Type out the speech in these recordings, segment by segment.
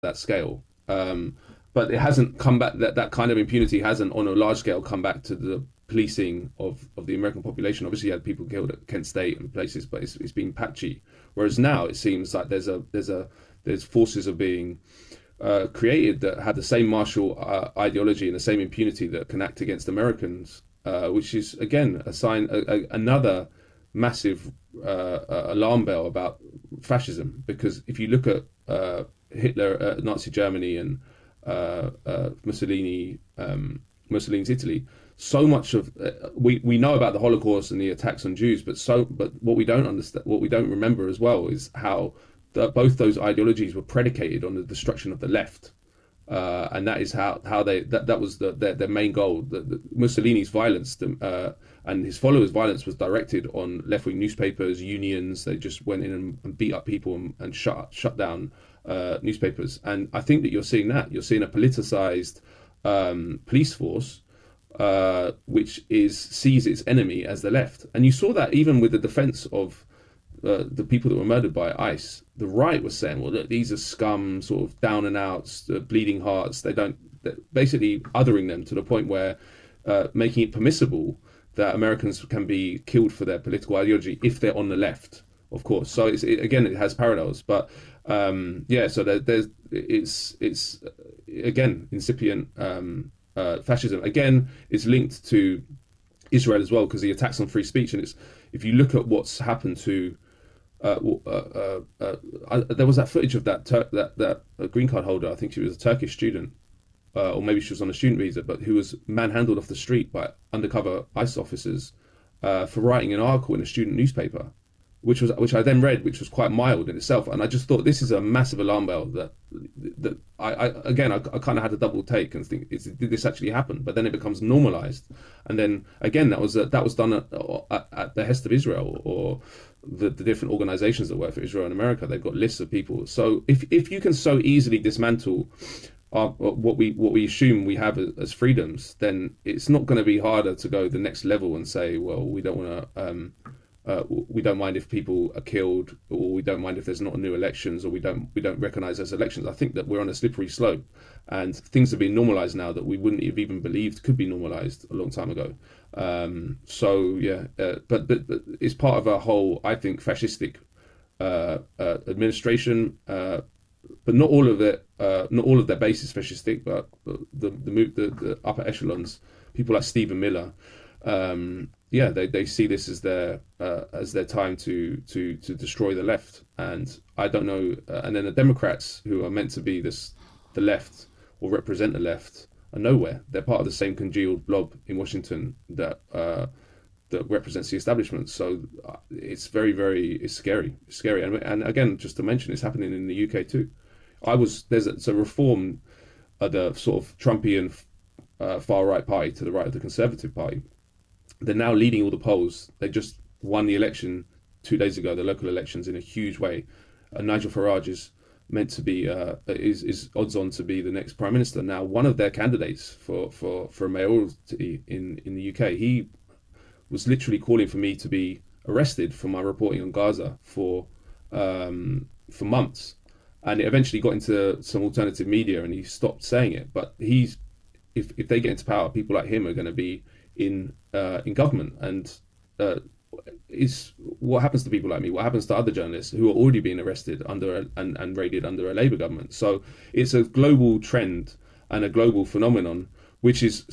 that scale. But it hasn't come back. That kind of impunity hasn't, on a large scale, come back to the policing of the American population. Obviously, you had people killed at Kent State and places, but it's been patchy. Whereas now it seems like there's forces are being created that have the same martial ideology and the same impunity that can act against Americans, which is again a sign, another massive alarm bell about fascism. Because if you look at Hitler, Nazi Germany, and Mussolini, Mussolini's Italy, so much of we know about the Holocaust and the attacks on Jews, but what we don't understand, what we don't remember as well, is how both those ideologies were predicated on the destruction of the left. And that is how they that was their main goal. Mussolini's violence and his followers' violence was directed on left-wing newspapers, unions. They just went in and beat up people and shut down newspapers. And I think that you're seeing that. You're seeing a politicized police force which sees its enemy as the left. And you saw that even with the defense of the people that were murdered by ICE. The right was saying, well, look, these are scum, sort of down and outs, bleeding hearts. They're basically othering them to the point where making it permissible that Americans can be killed for their political ideology if they're on the left, of course. So again, it has parallels. But so it's again incipient fascism. Again, it's linked to Israel as well, because the attacks on free speech. And if you look at what's happened to there was that footage of that green card holder. I think she was a Turkish student, or maybe she was on a student visa, but who was manhandled off the street by undercover ICE officers for writing an article in a student newspaper, which I then read, which was quite mild in itself. And I just thought, this is a massive alarm bell that I kind of had a double take and think, did this actually happen? But then it becomes normalized, and then again that was done at the behest of Israel, or the different organizations that work for Israel in America. They've got lists of people. So if you can so easily dismantle what we assume we have as freedoms, then it's not going to be harder to go the next level and say, well, we don't want to. We don't mind if people are killed, or we don't mind if there's not new elections, or we don't recognize those elections. I think that we're on a slippery slope, and things have been normalized now that we wouldn't have even believed could be normalized a long time ago. But it's part of a whole, I think, fascistic administration. But not all of it. Not all of their base is fascistic, but the upper echelons, people like Stephen Miller. They see this as their time to destroy the left, and I don't know. And then the Democrats, who are meant to be the left or represent the left, are nowhere. They're part of the same congealed blob in Washington that represents the establishment. So it's it's scary. It's scary. And again, just to mention, it's happening in the UK too. There's a reform, the sort of Trumpian far right party to the right of the Conservative Party. They're now leading all the polls. They just won the election 2 days ago, the local elections, in a huge way. Nigel Farage is meant to be is odds on to be the next prime minister. Now, one of their candidates for a mayoralty in the UK, he was literally calling for me to be arrested for my reporting on Gaza for months, and it eventually got into some alternative media, and he stopped saying it. But if they get into power, people like him are going to be in government, and is what happens to people like me, what happens to other journalists who are already being arrested and raided under a Labour government. So it's a global trend and a global phenomenon, which is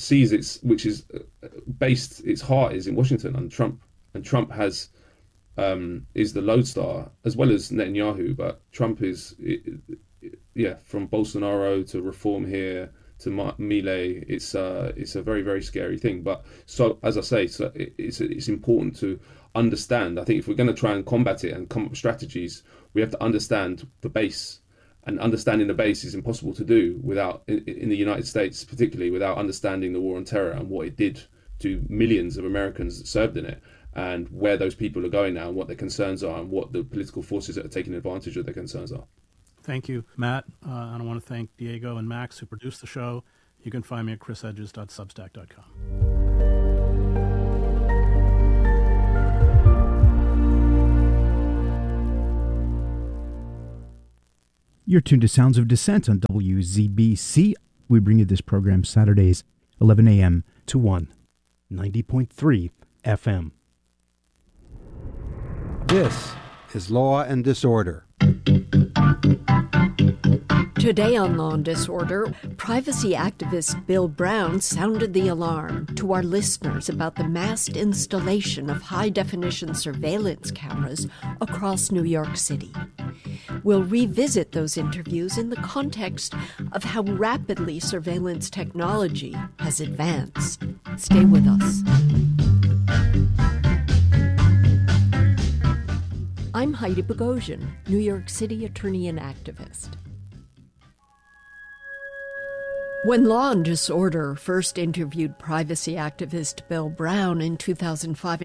based, its heart is in Washington and Trump. And Trump is the lodestar, as well as Netanyahu, but Trump is from Bolsonaro to reform here to Milei. It's a very, very scary thing. But so, as I say, it's important to understand. I think if we're going to try and combat it and come up with strategies, we have to understand the base. And understanding the base is impossible to do without, in the United States particularly, without understanding the war on terror and what it did to millions of Americans that served in it, and where those people are going now, and what their concerns are, and what the political forces that are taking advantage of their concerns are. Thank you, Matt. And I want to thank Diego and Max, who produced the show. You can find me at chrisedges.substack.com. You're tuned to Sounds of Dissent on WZBC. We bring you this program Saturdays, 11 a.m. to 1, 90.3 FM. This is Law and Disorder. Today on Law and Disorder, privacy activist Bill Brown sounded the alarm to our listeners about the massed installation of high-definition surveillance cameras across New York City. We'll revisit those interviews in the context of how rapidly surveillance technology has advanced. Stay with us. I'm Heidi Bogosian, New York City attorney and activist. When Law and Disorder first interviewed privacy activist Bill Brown in 2005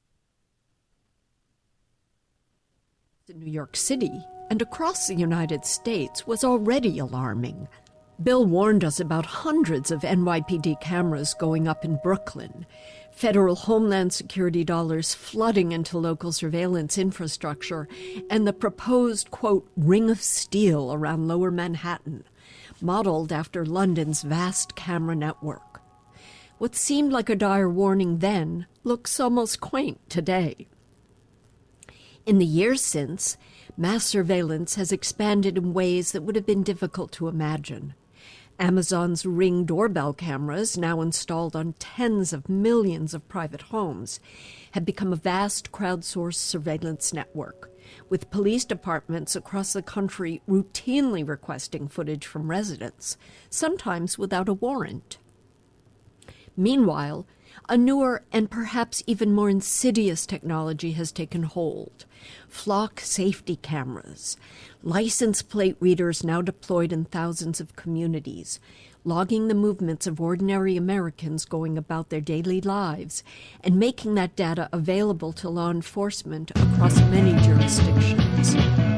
in New York City and across the United States was already alarming. Bill warned us about hundreds of NYPD cameras going up in Brooklyn, federal Homeland Security dollars flooding into local surveillance infrastructure, and the proposed, quote, ring of steel around Lower Manhattan, modeled after London's vast camera network. What seemed like a dire warning then looks almost quaint today. In the years since, mass surveillance has expanded in ways that would have been difficult to imagine. Amazon's Ring doorbell cameras, now installed on tens of millions of private homes, have become a vast crowdsourced surveillance network, with police departments across the country routinely requesting footage from residents, sometimes without a warrant. Meanwhile, a newer and perhaps even more insidious technology has taken hold. Flock safety cameras, license plate readers now deployed in thousands of communities, logging the movements of ordinary Americans going about their daily lives and making that data available to law enforcement across many jurisdictions.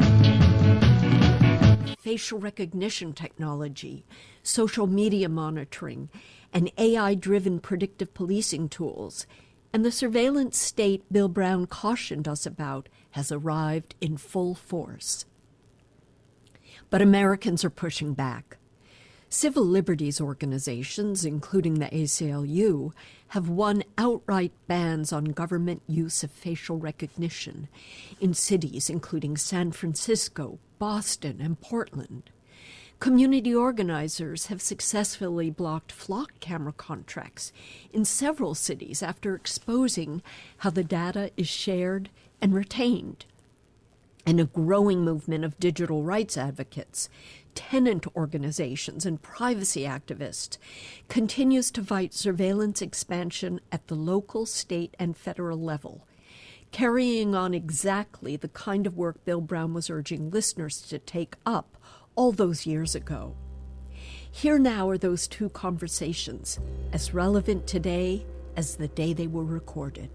Facial recognition technology, social media monitoring, and AI-driven predictive policing tools, and the surveillance state Bill Brown cautioned us about has arrived in full force. But Americans are pushing back. Civil liberties organizations, including the ACLU, have won outright bans on government use of facial recognition in cities including San Francisco, Boston, and Portland. Community organizers have successfully blocked flock camera contracts in several cities after exposing how the data is shared and retained. And a growing movement of digital rights advocates, tenant organizations, and privacy activists continues to fight surveillance expansion at the local, state, and federal level, carrying on exactly the kind of work Bill Brown was urging listeners to take up all those years ago. Here now are those two conversations, as relevant today as the day they were recorded.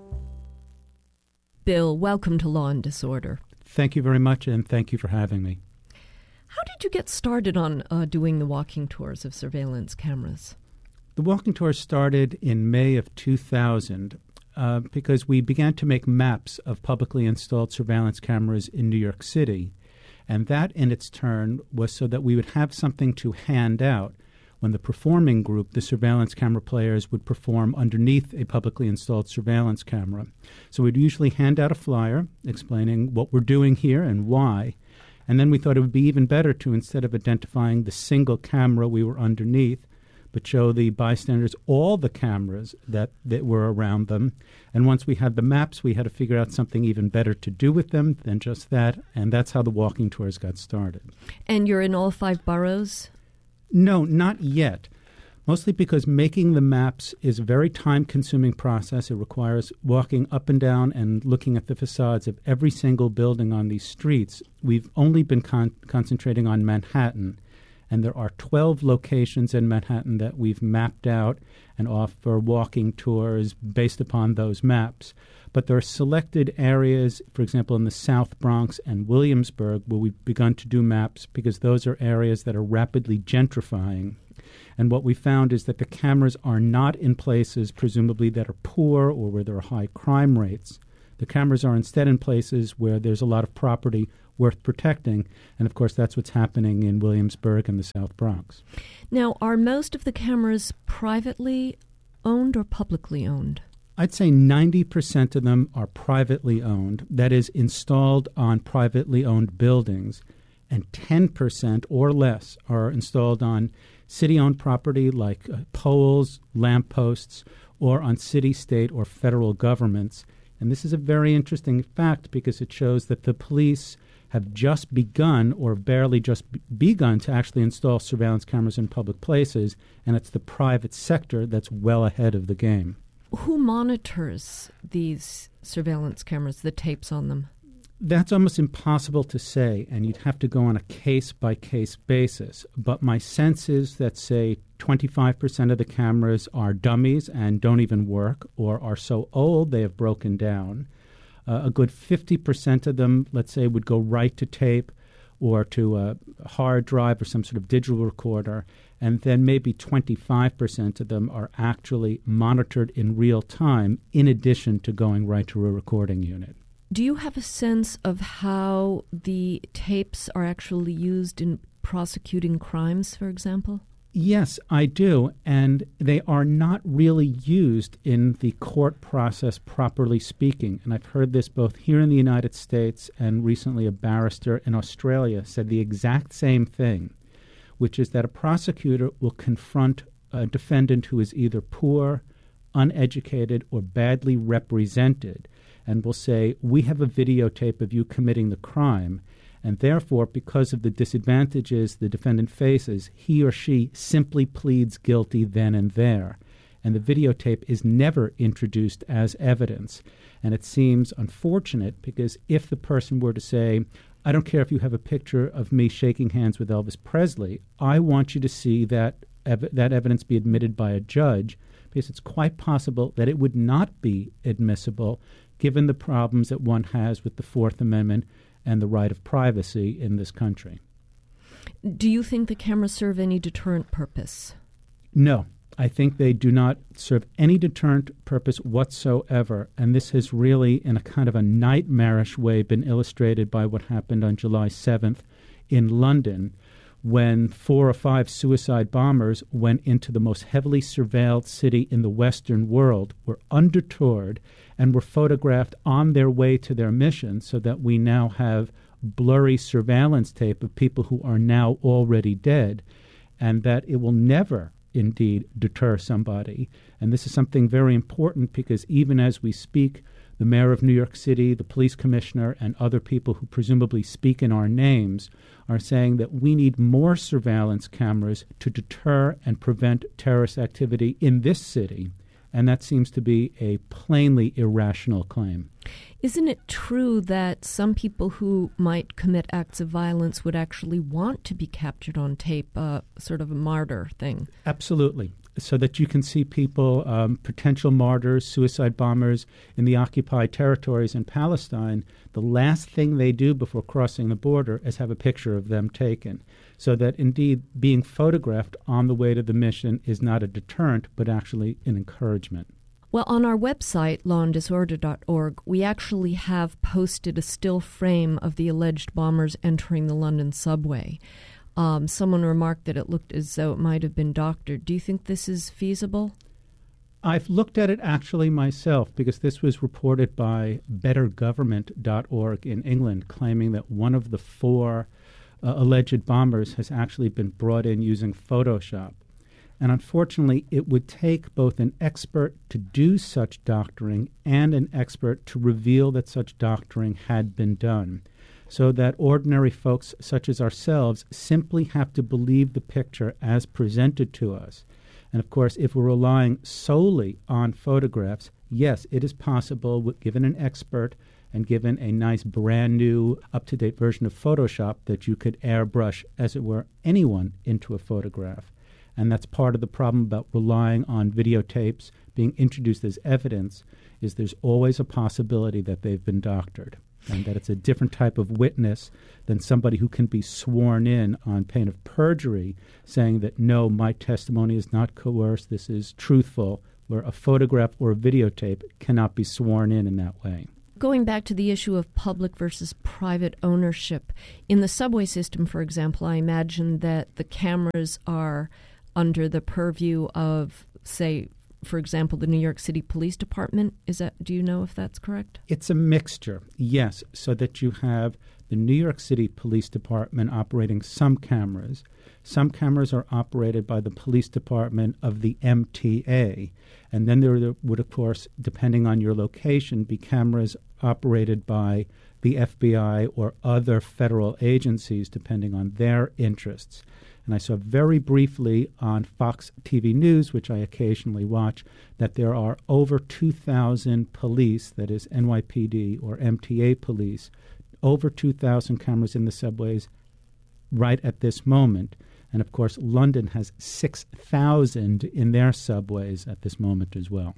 Bill, welcome to Law and Disorder. Thank you very much, and thank you for having me. How did you get started on doing the walking tours of surveillance cameras? The walking tour started in May of 2000 because we began to make maps of publicly installed surveillance cameras in New York City. And that, in its turn, was so that we would have something to hand out when the performing group, the surveillance camera players, would perform underneath a publicly installed surveillance camera. So we'd usually hand out a flyer explaining what we're doing here and why. And then we thought it would be even better to, instead of identifying the single camera we were underneath, but show the bystanders all the cameras that were around them. And once we had the maps, we had to figure out something even better to do with them than just that. And that's how the walking tours got started. And you're in all 5 boroughs? No, not yet. Mostly because making the maps is a very time-consuming process. It requires walking up and down and looking at the facades of every single building on these streets. We've only been concentrating on Manhattan. And there are 12 locations in Manhattan that we've mapped out and offer walking tours based upon those maps. But there are selected areas, for example, in the South Bronx and Williamsburg, where we've begun to do maps because those are areas that are rapidly gentrifying. And what we found is that the cameras are not in places, presumably, that are poor or where there are high crime rates. The cameras are instead in places where there's a lot of property worth protecting. And of course, that's what's happening in Williamsburg and the South Bronx. Now, are most of the cameras privately owned or publicly owned? I'd say 90% of them are privately owned, that is, installed on privately owned buildings, and 10% or less are installed on city-owned property like poles, lampposts, or on city, state, or federal governments. And this is a very interesting fact because it shows that the police have just begun or barely just begun to actually install surveillance cameras in public places, and it's the private sector that's well ahead of the game. Who monitors these surveillance cameras, the tapes on them? That's almost impossible to say, and you'd have to go on a case-by-case basis. But my sense is that, say, 25% of the cameras are dummies and don't even work, or are so old they have broken down. A good 50% of them, let's say, would go right to tape or to a hard drive or some sort of digital recorder, and then maybe 25% of them are actually monitored in real time in addition to going right to a recording unit. Do you have a sense of how the tapes are actually used in prosecuting crimes, for example? Yes, I do, and they are not really used in the court process, properly speaking. And I've heard this both here in the United States, and recently a barrister in Australia said the exact same thing, which is that a prosecutor will confront a defendant who is either poor, uneducated, or badly represented, and will say, we have a videotape of you committing the crime, and therefore, because of the disadvantages the defendant faces, he or she simply pleads guilty then and there. And the videotape is never introduced as evidence. And it seems unfortunate because if the person were to say, I don't care if you have a picture of me shaking hands with Elvis Presley, I want you to see that evidence be admitted by a judge, because it's quite possible that it would not be admissible given the problems that one has with the Fourth Amendment and the right of privacy in this country. Do you think the cameras serve any deterrent purpose? No, I think they do not serve any deterrent purpose whatsoever, and this has really, in a kind of a nightmarish way, been illustrated by what happened on July 7th in London, when 4 or 5 suicide bombers went into the most heavily surveilled city in the Western world, were undetoured, and were photographed on their way to their mission, so that we now have blurry surveillance tape of people who are now already dead, and that it will never indeed deter somebody. And this is something very important because even as we speak, the mayor of New York City, the police commissioner, and other people who presumably speak in our names are saying that we need more surveillance cameras to deter and prevent terrorist activity in this city. And that seems to be a plainly irrational claim. Isn't it true that some people who might commit acts of violence would actually want to be captured on tape, sort of a martyr thing? Absolutely. So that you can see people, potential martyrs, suicide bombers in the occupied territories in Palestine, the last thing they do before crossing the border is have a picture of them taken. So that indeed being photographed on the way to the mission is not a deterrent, but actually an encouragement. Well, on our website, lawanddisorder.org, we actually have posted a still frame of the alleged bombers entering the London subway. Someone remarked that it looked as though it might have been doctored. Do you think this is feasible? I've looked at it actually myself because this was reported by bettergovernment.org in England, claiming that one of the 4 alleged bombers has actually been brought in using Photoshop. And unfortunately, it would take both an expert to do such doctoring and an expert to reveal that such doctoring had been done, so that ordinary folks such as ourselves simply have to believe the picture as presented to us. And of course, if we're relying solely on photographs, yes, it is possible, given an expert and given a nice brand new up-to-date version of Photoshop, that you could airbrush, as it were, anyone into a photograph. And that's part of the problem about relying on videotapes being introduced as evidence, is there's always a possibility that they've been doctored, and that it's a different type of witness than somebody who can be sworn in on pain of perjury, saying that, no, my testimony is not coerced, this is truthful, where a photograph or a videotape cannot be sworn in that way. Going back to the issue of public versus private ownership, in the subway system, for example, I imagine that the cameras are under the purview of, say, for example, the New York City Police Department. Do you know if that's correct? It's a mixture, yes, so that you have the New York City Police Department operating some cameras. Some cameras are operated by the police department of the MTA. And then there would, of course, depending on your location, be cameras operated by the FBI or other federal agencies, depending on their interests. And I saw very briefly on Fox TV News, which I occasionally watch, that there are over 2,000 police, that is NYPD or MTA police, over 2,000 cameras in the subways right at this moment. And, of course, London has 6,000 in their subways at this moment as well.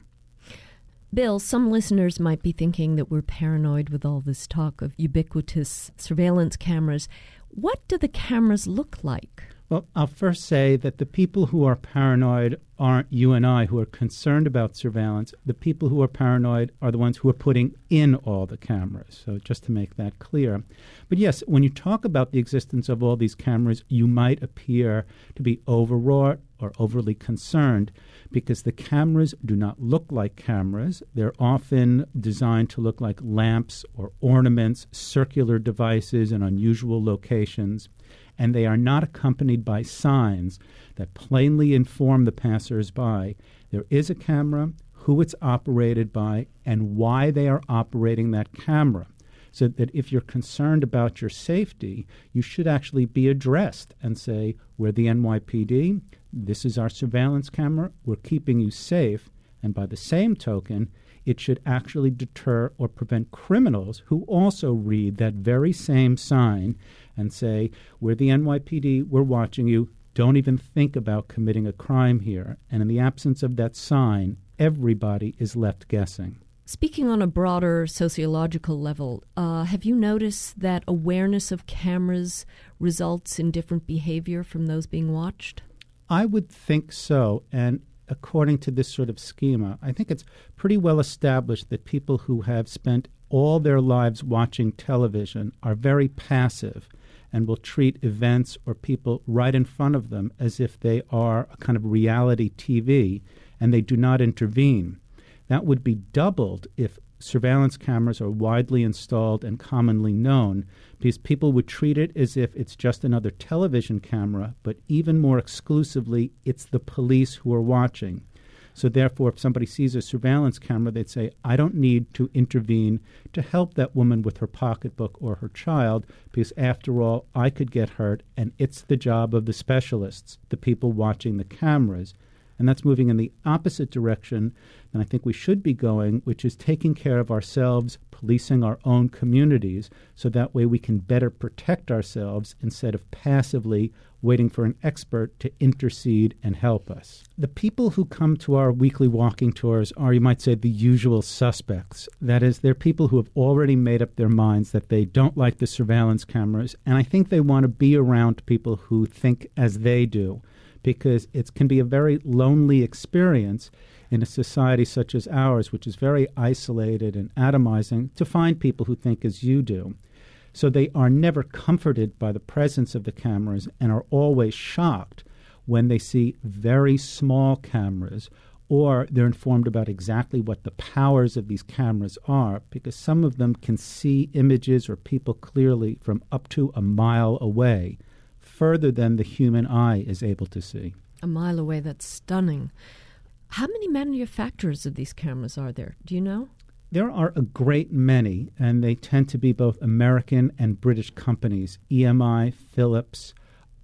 Bill, some listeners might be thinking that we're paranoid with all this talk of ubiquitous surveillance cameras. What do the cameras look like? Well, I'll first say that the people who are paranoid aren't you and I who are concerned about surveillance. The people who are paranoid are the ones who are putting in all the cameras. So just to make that clear. But yes, when you talk about the existence of all these cameras, you might appear to be overwrought or overly concerned because the cameras do not look like cameras. They're often designed to look like lamps or ornaments, circular devices in unusual locations. And they are not accompanied by signs that plainly inform the passers-by there is a camera, who it's operated by, and why they are operating that camera. So that if you're concerned about your safety, you should actually be addressed and say, we're the NYPD, this is our surveillance camera, we're keeping you safe. And by the same token, it should actually deter or prevent criminals who also read that very same sign and say, we're the NYPD, we're watching you, don't even think about committing a crime here. And in the absence of that sign, everybody is left guessing. Speaking on a broader sociological level, have you noticed that awareness of cameras results in different behavior from those being watched? I would think so, and according to this sort of schema, I think it's pretty well established that people who have spent all their lives watching television are very passive and will treat events or people right in front of them as if they are a kind of reality TV, and they do not intervene. That would be doubled if surveillance cameras are widely installed and commonly known, because people would treat it as if it's just another television camera, but even more exclusively, it's the police who are watching. So therefore, if somebody sees a surveillance camera, they'd say, I don't need to intervene to help that woman with her pocketbook or her child, because after all, I could get hurt, and it's the job of the specialists, the people watching the cameras. And that's moving in the opposite direction than I think we should be going, which is taking care of ourselves, policing our own communities, so that way we can better protect ourselves instead of passively waiting for an expert to intercede and help us. The people who come to our weekly walking tours are, you might say, the usual suspects. That is, they're people who have already made up their minds that they don't like the surveillance cameras, and I think they want to be around people who think as they do, because it can be a very lonely experience in a society such as ours, which is very isolated and atomizing, to find people who think as you do. So they are never comforted by the presence of the cameras and are always shocked when they see very small cameras, or they're informed about exactly what the powers of these cameras are, because some of them can see images or people clearly from up to a mile away, further than the human eye is able to see. A mile away, that's stunning. How many manufacturers of these cameras are there? Do you know? There are a great many, and they tend to be both American and British companies, EMI, Philips,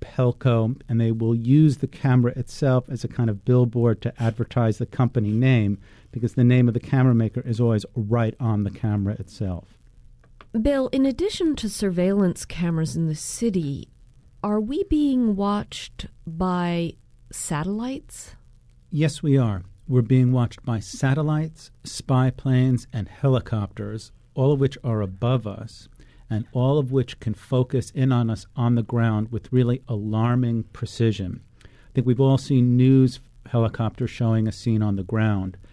Pelco, and they will use the camera itself as a kind of billboard to advertise the company name, because the name of the camera maker is always right on the camera itself. Bill, in addition to surveillance cameras in the city, are we being watched by satellites? Yes, we are. We're being watched by satellites, spy planes, and helicopters, all of which are above us, and all of which can focus in on us on the ground with really alarming precision. I think we've all seen news helicopters showing a scene on the ground.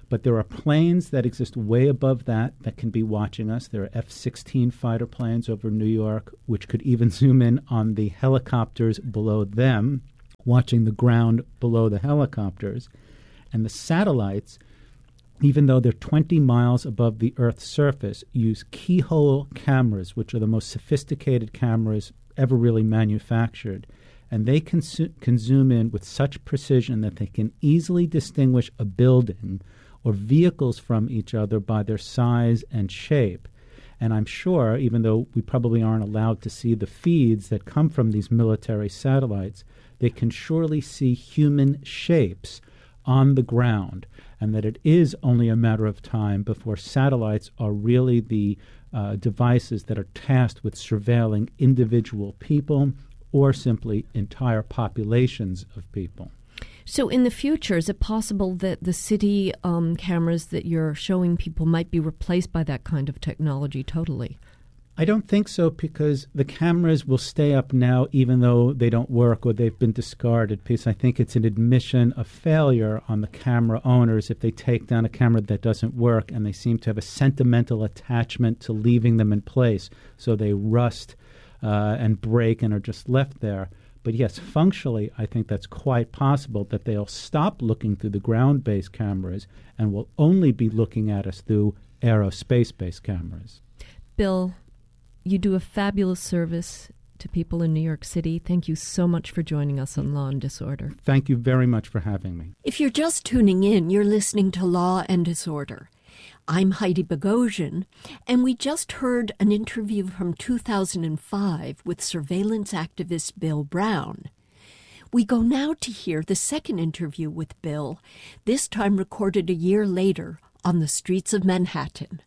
But there are planes that exist way above that can be watching us. There are F-16 fighter planes over New York, which could even zoom in on the helicopters below them, watching the ground below the helicopters. And the satellites, even though they're 20 miles above the Earth's surface, use keyhole cameras, which are the most sophisticated cameras ever really manufactured. And they can zoom in with such precision that they can easily distinguish a building or vehicles from each other by their size and shape. And I'm sure, even though we probably aren't allowed to see the feeds that come from these military satellites, they can surely see human shapes on the ground, and that it is only a matter of time before satellites are really the devices that are tasked with surveilling individual people or simply entire populations of people. So in the future, is it possible that the city cameras that you're showing people might be replaced by that kind of technology totally? I don't think so, because the cameras will stay up now even though they don't work or they've been discarded, because I think it's an admission of failure on the camera owners if they take down a camera that doesn't work, and they seem to have a sentimental attachment to leaving them in place, so they rust and break and are just left there. But yes, functionally, I think that's quite possible that they'll stop looking through the ground-based cameras and will only be looking at us through aerospace-based cameras. Bill, you do a fabulous service to people in New York City. Thank you so much for joining us on Law and Disorder. Thank you very much for having me. If you're just tuning in, you're listening to Law and Disorder. I'm Heidi Bogosian, and we just heard an interview from 2005 with surveillance activist Bill Brown. We go now to hear the second interview with Bill, this time recorded a year later on the streets of Manhattan.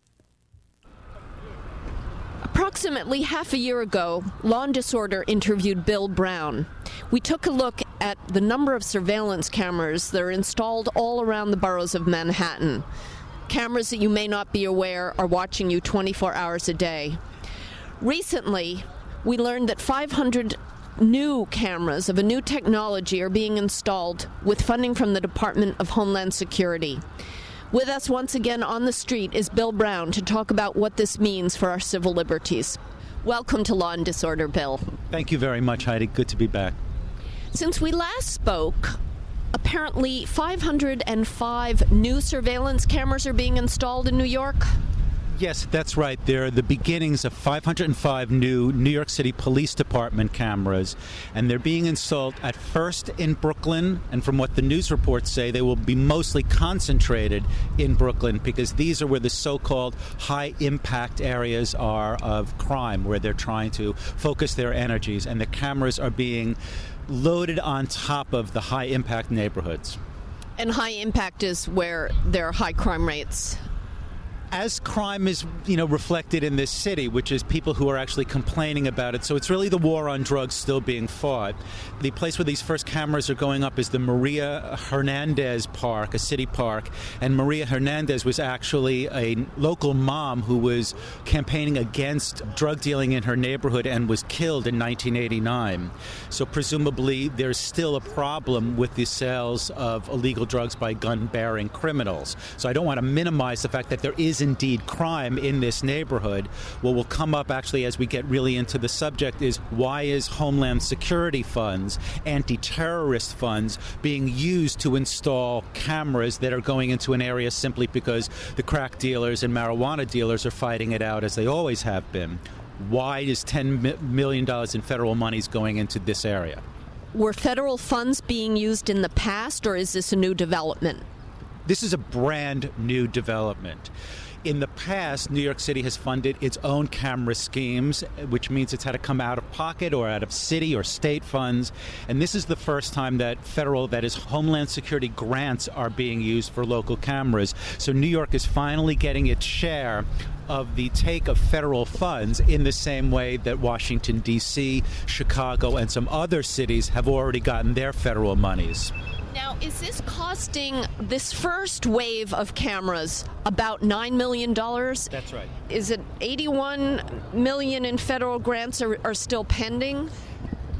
Approximately half a year ago, Law and Disorder interviewed Bill Brown. We took a look at the number of surveillance cameras that are installed all around the boroughs of Manhattan. Cameras that you may not be aware are watching you 24 hours a day. Recently, we learned that 500 new cameras of a new technology are being installed with funding from the Department of Homeland Security. With us once again on the street is Bill Brown to talk about what this means for our civil liberties. Welcome to Law and Disorder, Bill. Thank you very much, Heidi. Good to be back. Since we last spoke, apparently 505 new surveillance cameras are being installed in New York. Yes, that's right. They're the beginnings of 505 new New York City Police Department cameras, and they're being installed at first in Brooklyn, and from what the news reports say, they will be mostly concentrated in Brooklyn because these are where the so-called high-impact areas are of crime, where they're trying to focus their energies, and the cameras are being loaded on top of the high-impact neighborhoods. And high impact is where there are high crime rates. As crime is, reflected in this city, which is people who are actually complaining about it. So it's really the war on drugs still being fought. The place where these first cameras are going up is the Maria Hernandez Park, a city park. And Maria Hernandez was actually a local mom who was campaigning against drug dealing in her neighborhood and was killed in 1989. So presumably there's still a problem with the sales of illegal drugs by gun-bearing criminals. So I don't want to minimize the fact that there is indeed crime in this neighborhood. What will come up actually as we get really into the subject is why is Homeland Security funds, anti-terrorist funds, being used to install cameras that are going into an area simply because the crack dealers and marijuana dealers are fighting it out as they always have been? Why is $10 million in federal monies going into this area? Were federal funds being used in the past, or is this a new development? This is a brand new development. In the past, New York City has funded its own camera schemes, which means it's had to come out of pocket or out of city or state funds. And this is the first time that federal, that is Homeland Security grants are being used for local cameras. So New York is finally getting its share of the take of federal funds in the same way that Washington, D.C., Chicago, and some other cities have already gotten their federal monies. Now, is this costing this first wave of cameras about $9 million? That's right. Is it $81 million in federal grants are still pending?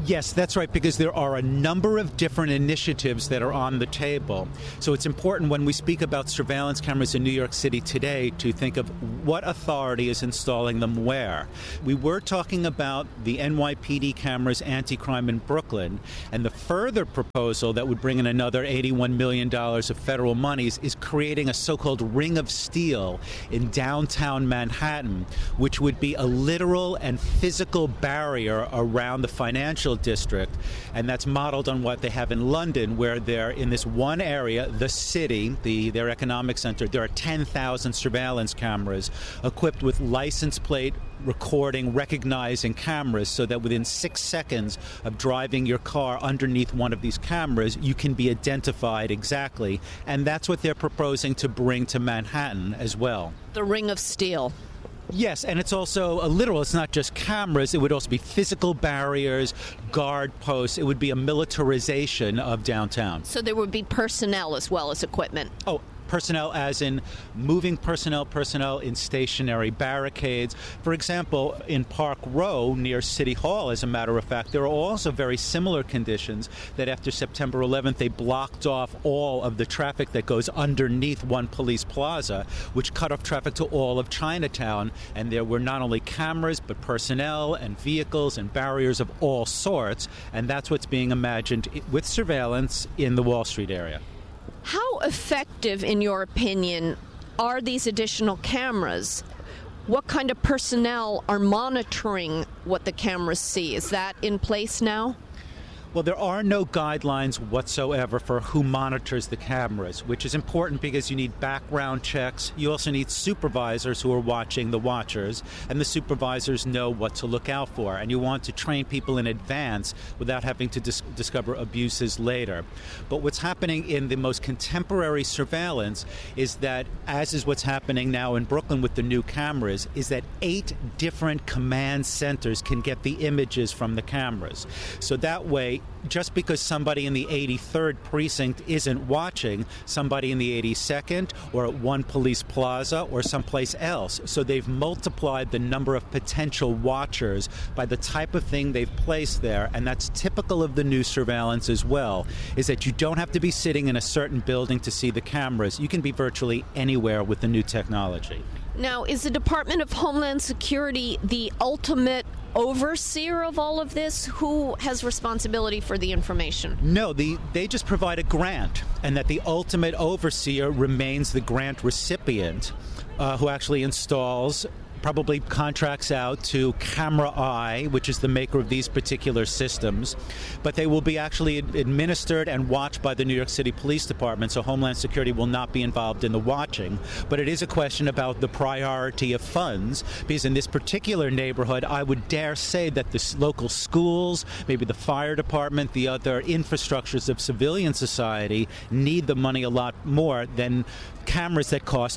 Yes, that's right, because there are a number of different initiatives that are on the table. So it's important when we speak about surveillance cameras in New York City today to think of what authority is installing them where. We were talking about the NYPD cameras anti-crime in Brooklyn, and the further proposal that would bring in another $81 million of federal monies is creating a so-called ring of steel in downtown Manhattan, which would be a literal and physical barrier around the financial district, and that's modeled on what they have in London, where they're in this one area, the city, their economic center. There are 10,000 surveillance cameras equipped with license plate recording, recognizing cameras, so that within 6 seconds of driving your car underneath one of these cameras, you can be identified exactly. And that's what they're proposing to bring to Manhattan as well. The ring of steel. Yes, and it's also a literal, it's not just cameras, it would also be physical barriers, guard posts, it would be a militarization of downtown. So there would be personnel as well as equipment. Oh, personnel as in moving personnel in stationary barricades. For example, in Park Row near City Hall, as a matter of fact, there are also very similar conditions that after September 11th, they blocked off all of the traffic that goes underneath One Police Plaza, which cut off traffic to all of Chinatown. And there were not only cameras, but personnel and vehicles and barriers of all sorts. And that's what's being imagined with surveillance in the Wall Street area. How effective, in your opinion, are these additional cameras? What kind of personnel are monitoring what the cameras see? Is that in place now? Well, there are no guidelines whatsoever for who monitors the cameras, which is important because you need background checks. You also need supervisors who are watching the watchers, and the supervisors know what to look out for. And you want to train people in advance without having to discover abuses later. But what's happening in the most contemporary surveillance is that, as is what's happening now in Brooklyn with the new cameras, is that 8 different command centers can get the images from the cameras. So that way, just because somebody in the 83rd precinct isn't watching, somebody in the 82nd or at One Police Plaza or someplace else. So they've multiplied the number of potential watchers by the type of thing they've placed there, and that's typical of the new surveillance as well, is that you don't have to be sitting in a certain building to see the cameras. You can be virtually anywhere with the new technology. Now, is the Department of Homeland Security the ultimate overseer of all of this? Who has responsibility for the information? No, they just provide a grant, and that the ultimate overseer remains the grant recipient, who actually installs, probably contracts out to Camera Eye, which is the maker of these particular systems, but they will be actually administered and watched by the New York City Police Department, so Homeland Security will not be involved in the watching. But it is a question about the priority of funds, because in this particular neighborhood, I would dare say that the local schools, maybe the fire department, the other infrastructures of civilian society need the money a lot more than cameras that cost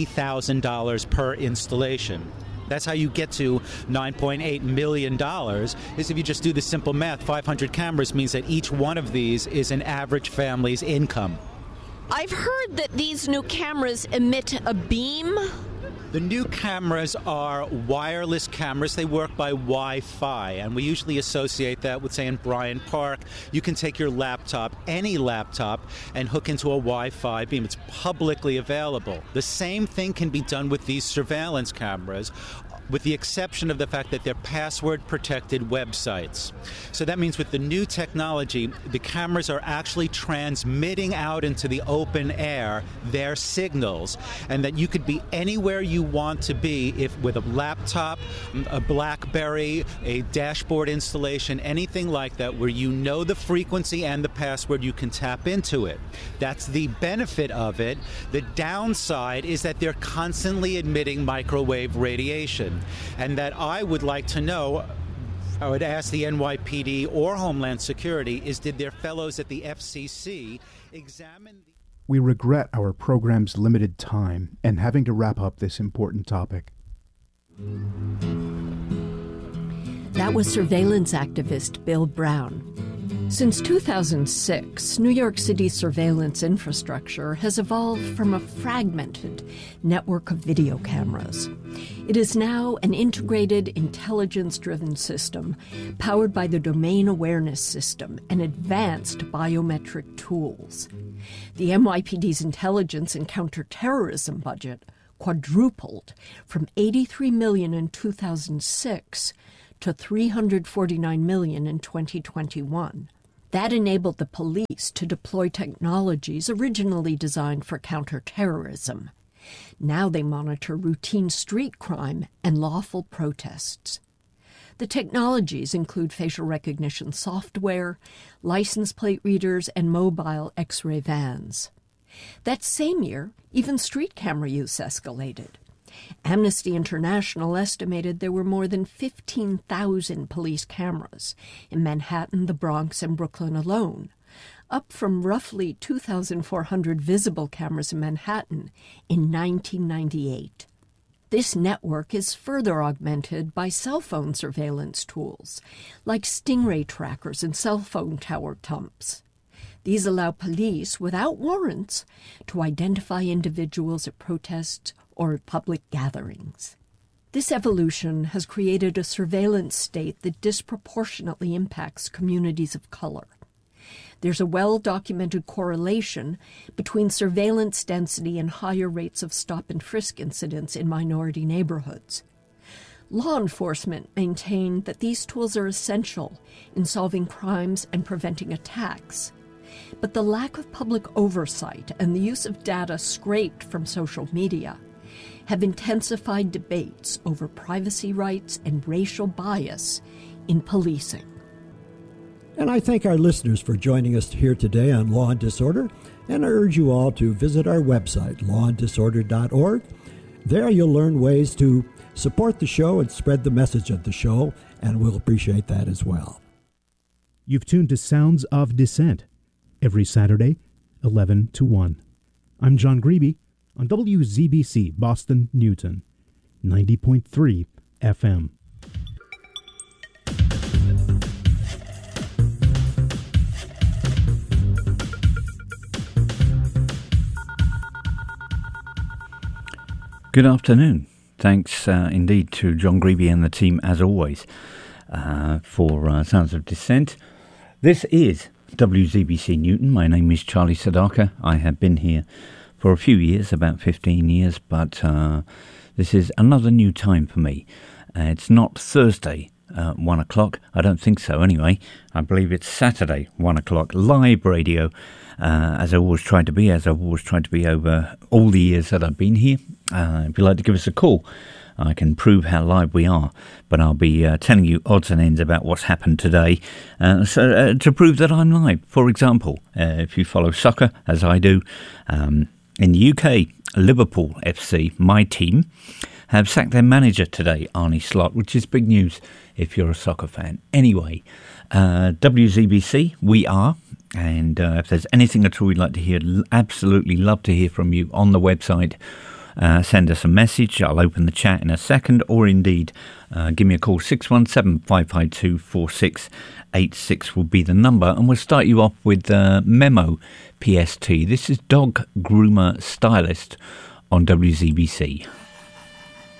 $20,000 per installation. That's how you get to $9.8 million, is if you just do the simple math. 500 cameras means that each one of these is an average family's income. I've heard that these new cameras emit a beam. The new cameras are wireless cameras. They work by Wi-Fi, and we usually associate that with, say, in Bryant Park, you can take your laptop, any laptop, and hook into a Wi-Fi beam. It's publicly available. The same thing can be done with these surveillance cameras, with the exception of the fact that they're password-protected websites. So that means with the new technology, the cameras are actually transmitting out into the open air their signals, and that you could be anywhere you want to be if with a laptop, a BlackBerry, a dashboard installation, anything like that, where you know the frequency and the password, you can tap into it. That's the benefit of it. The downside is that they're constantly emitting microwave radiation. And that I would like to know, I would ask the NYPD or Homeland Security, is did their fellows at the FCC examine the... We regret our program's limited time and having to wrap up this important topic. That was surveillance activist Bill Brown. Since 2006, New York City's surveillance infrastructure has evolved from a fragmented network of video cameras. It is now an integrated, intelligence-driven system powered by the Domain Awareness System and advanced biometric tools. The NYPD's intelligence and counterterrorism budget quadrupled from $83 million in 2006 to $349 million in 2021. That enabled the police to deploy technologies originally designed for counterterrorism. Now they monitor routine street crime and lawful protests. The technologies include facial recognition software, license plate readers, and mobile X-ray vans. That same year, even street camera use escalated. Amnesty International estimated there were more than 15,000 police cameras in Manhattan, the Bronx, and Brooklyn alone, up from roughly 2,400 visible cameras in Manhattan in 1998. This network is further augmented by cell phone surveillance tools, like Stingray trackers and cell phone tower dumps. These allow police, without warrants, to identify individuals at protests or public gatherings. This evolution has created a surveillance state that disproportionately impacts communities of color. There's a well-documented correlation between surveillance density and higher rates of stop-and-frisk incidents in minority neighborhoods. Law enforcement maintain that these tools are essential in solving crimes and preventing attacks. But the lack of public oversight and the use of data scraped from social media have intensified debates over privacy rights and racial bias in policing. And I thank our listeners for joining us here today on Law and Disorder, and I urge you all to visit our website, lawanddisorder.org. There you'll learn ways to support the show and spread the message of the show, and we'll appreciate that as well. You've tuned to Sounds of Dissent, every Saturday, 11 to 1. I'm John Greeby on WZBC Boston Newton, 90.3 FM. Good afternoon. Thanks indeed to John Greeby and the team, as always, for Sounds of Dissent. This is WZBC Newton. My name is Charlie Sadaka. I have been here for a few years, about 15 years, but this is another new time for me. It's not Thursday, 1 o'clock. I don't think so, anyway. I believe it's Saturday, 1 o'clock, live radio, as I've always tried to be over all the years that I've been here. If you'd like to give us a call, I can prove how live we are, but I'll be telling you odds and ends about what's happened today to prove that I'm live. For example, if you follow soccer, as I do, in the UK, Liverpool FC, my team, have sacked their manager today, Arne Slot, which is big news if you're a soccer fan. Anyway, WZBC, we are, and if there's anything at all you'd like to hear, absolutely love to hear from you on the website. Send us a message. I'll open the chat in a second, or indeed give me a call. 617-552-4686 will be the number, and we'll start you off with Memo PST. This is Dog Groomer Stylist on WZBC.